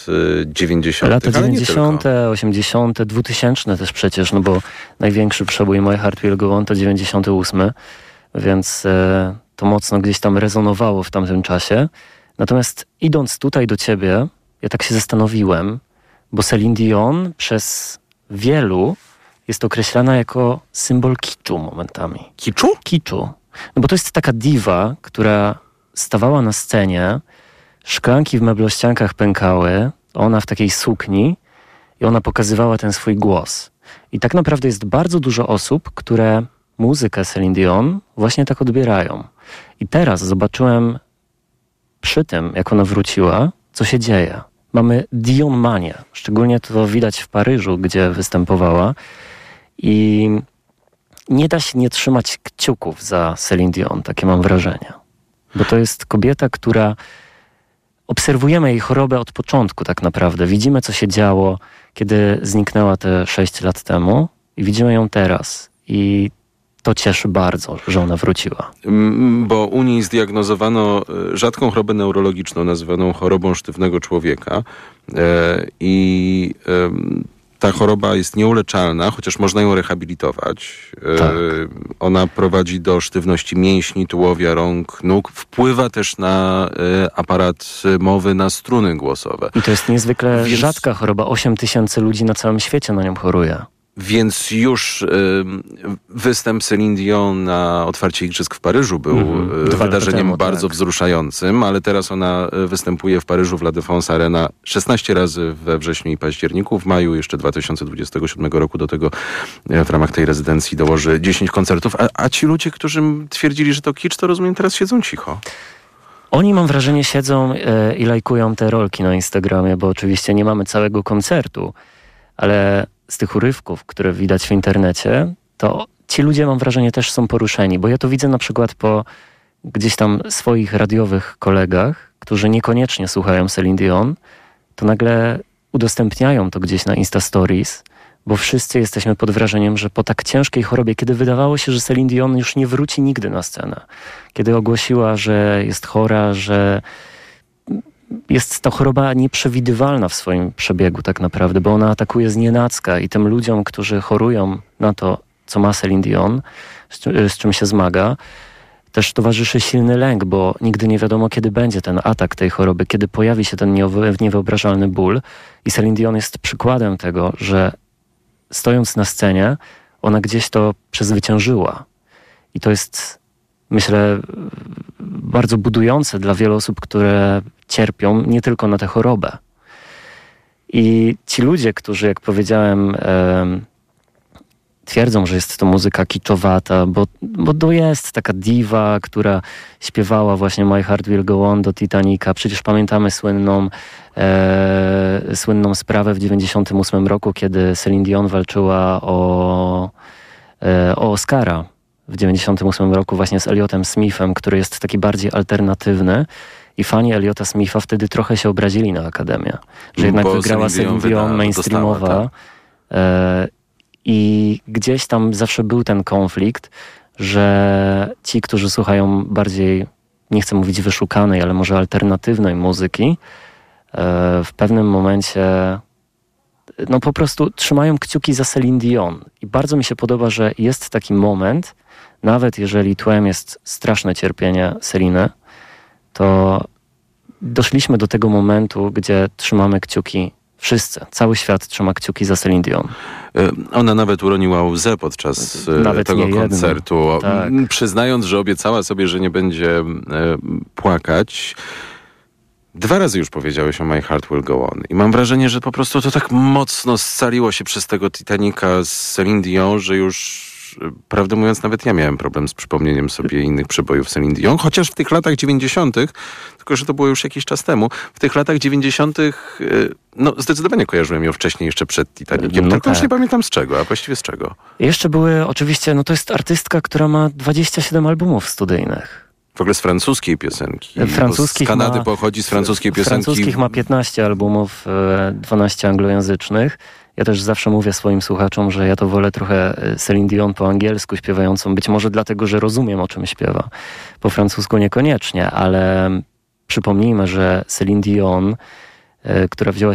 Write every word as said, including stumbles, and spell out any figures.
dziewięćdziesiątych. Lata dziewięćdziesiąte, osiemdziesiąte, dwutysięczne też przecież, no bo największy przebój My Heart Will Go On to dziewięćdziesiąty ósmy, więc e, to mocno gdzieś tam rezonowało w tamtym czasie. Natomiast idąc tutaj do ciebie, ja tak się zastanowiłem, bo Celine Dion przez wielu jest określana jako symbol kiczu momentami. Kiczu? Kiczu. No bo to jest taka diwa, która stawała na scenie, szklanki w meblościankach pękały, ona w takiej sukni i ona pokazywała ten swój głos. I tak naprawdę jest bardzo dużo osób, które muzykę Celine Dion właśnie tak odbierają. I teraz zobaczyłem przy tym, jak ona wróciła, co się dzieje. Mamy Dionmanię. Szczególnie to widać w Paryżu, gdzie występowała. I nie da się nie trzymać kciuków za Celine Dion, takie mam wrażenie. Bo to jest kobieta, która... Obserwujemy jej chorobę od początku tak naprawdę. Widzimy, co się działo, kiedy zniknęła te sześć lat temu i widzimy ją teraz. I to cieszy bardzo, że ona wróciła. Bo u niej zdiagnozowano rzadką chorobę neurologiczną, nazywaną chorobą sztywnego człowieka. I ta choroba jest nieuleczalna, chociaż można ją rehabilitować. Tak. Ona prowadzi do sztywności mięśni, tułowia, rąk, nóg. Wpływa też na aparat mowy, na struny głosowe. I to jest niezwykle Więc... rzadka choroba. osiem tysięcy ludzi na całym świecie na nią choruje. Więc już y, występ Celine Dion na otwarcie Igrzysk w Paryżu był mm, y, wydarzeniem temu, bardzo tak. wzruszającym, ale teraz ona występuje w Paryżu w La Défense Arena szesnaście razy we wrześniu i październiku. W maju jeszcze dwa tysiące dwudziestego siódmego roku do tego w ramach tej rezydencji dołoży dziesięć koncertów. A, a ci ludzie, którzy twierdzili, że to kicz, to rozumiem, teraz siedzą cicho. Oni, mam wrażenie, siedzą y, i lajkują te rolki na Instagramie, bo oczywiście nie mamy całego koncertu, ale z tych urywków, które widać w internecie, to ci ludzie, mam wrażenie, też są poruszeni, bo ja to widzę na przykład po gdzieś tam swoich radiowych kolegach, którzy niekoniecznie słuchają Celine Dion, to nagle udostępniają to gdzieś na Insta Stories, bo wszyscy jesteśmy pod wrażeniem, że po tak ciężkiej chorobie, kiedy wydawało się, że Celine Dion już nie wróci nigdy na scenę, kiedy ogłosiła, że jest chora, że jest to choroba nieprzewidywalna w swoim przebiegu tak naprawdę, bo ona atakuje znienacka i tym ludziom, którzy chorują na to, co ma Celine Dion, z, czym, z czym się zmaga, też towarzyszy silny lęk, bo nigdy nie wiadomo, kiedy będzie ten atak tej choroby, kiedy pojawi się ten niewyobrażalny ból. I Celine Dion jest przykładem tego, że stojąc na scenie, ona gdzieś to przezwyciężyła. I to jest, myślę, bardzo budujące dla wielu osób, które cierpią nie tylko na tę chorobę. I ci ludzie, którzy, jak powiedziałem, e, twierdzą, że jest to muzyka kiczowata, bo, bo to jest taka diwa, która śpiewała właśnie My Heart Will Go On do Titanica. Przecież pamiętamy słynną, e, słynną sprawę w dziewięćdziesiątym ósmym roku, kiedy Celine Dion walczyła o, e, o Oscara. W dziewięćdziesiątym ósmym roku właśnie z Elliotem Smithem, który jest taki bardziej alternatywny. I fani Elliota Smitha wtedy trochę się obrazili na Akademię. Że jednak bo wygrała Celine Dion mainstreamowa. Dostała, tak. e, I gdzieś tam zawsze był ten konflikt, że ci, którzy słuchają bardziej, nie chcę mówić wyszukanej, ale może alternatywnej muzyki, e, w pewnym momencie no po prostu trzymają kciuki za Celine Dion. I bardzo mi się podoba, że jest taki moment, nawet jeżeli tłem jest straszne cierpienie Celiny, to doszliśmy do tego momentu, gdzie trzymamy kciuki wszyscy. Cały świat trzyma kciuki za Celine Dion. Ona nawet uroniła łzę podczas nawet tego koncertu, tak. Przyznając, że obiecała sobie, że nie będzie płakać. Dwa razy już powiedziałeś o My Heart Will Go On. I mam wrażenie, że po prostu to tak mocno scaliło się przez tego Titanica z Celine Dion, że już, prawdę mówiąc, nawet ja miałem problem z przypomnieniem sobie innych przebojów Celine Dion, chociaż w tych latach dziewięćdziesiątych, tylko że to było już jakiś czas temu, w tych latach dziewięćdziesiątych no zdecydowanie kojarzyłem ją wcześniej, jeszcze przed Titaniciem, no tylko tak. Już nie pamiętam z czego, a właściwie z czego. Jeszcze były oczywiście, no to jest artystka, która ma dwadzieścia siedem albumów studyjnych. W ogóle z francuskiej piosenki. Francuskich z Kanady ma, pochodzi, z francuskiej piosenki. Francuskich ma piętnaście albumów, dwanaście anglojęzycznych. Ja też zawsze mówię swoim słuchaczom, że ja to wolę trochę Celine Dion po angielsku śpiewającą. Być może dlatego, że rozumiem, o czym śpiewa. Po francusku niekoniecznie, ale przypomnijmy, że Celine Dion, która wzięła